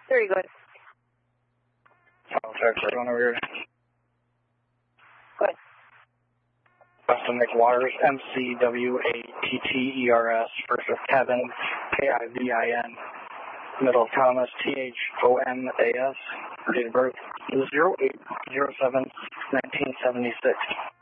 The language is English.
There you go. Texas, going over here. Go ahead. Weston McWatters, MCWATTERS, first with Kevin, KIVIN, middle Thomas, THOMAS, date of birth 08/07/1976.